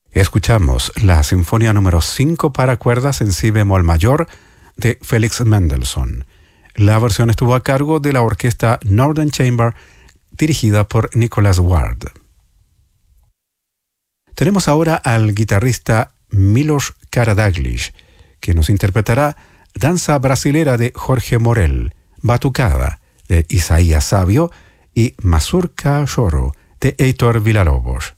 Escuchamos la Sinfonía número 5 para cuerdas en si bemol mayor de Felix Mendelssohn. La versión estuvo a cargo de la orquesta Northern Chamber, dirigida por Nicholas Ward. Tenemos ahora al guitarrista Milos Karadáglić, que nos interpretará Danza Brasilera de Jorge Morel, Batucada de Isaías Savio y Mazurka Choro de Heitor Villa-Lobos.